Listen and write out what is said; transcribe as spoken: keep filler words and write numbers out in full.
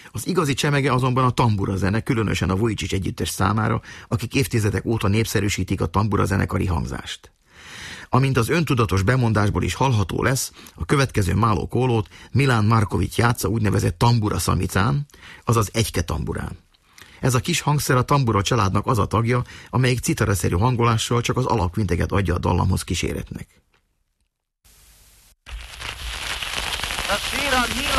Az igazi csemege azonban a tambura zene, különösen a Vujicic együttes számára, akik évtizedek óta népszerűsítik a tambura zenekari hangzást. Amint az öntudatos bemondásból is hallható lesz, a következő Málo Kólót Milán Markovics játsza úgynevezett tambura szamicán, azaz egyke tamburán. Ez a kis hangszer a tambura családnak az a tagja, amelyik citaraszerű hangolással csak az alapkvinteket adja a dallamhoz kíséretnek.